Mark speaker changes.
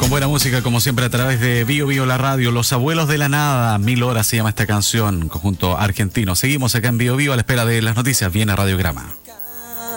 Speaker 1: Con buena música, como siempre, a través de Bio Bio la radio. Los Abuelos de la Nada, 1000 horas se llama esta canción, conjunto argentino. Seguimos acá en Bio Bio a la espera de las noticias. Viene Radiograma.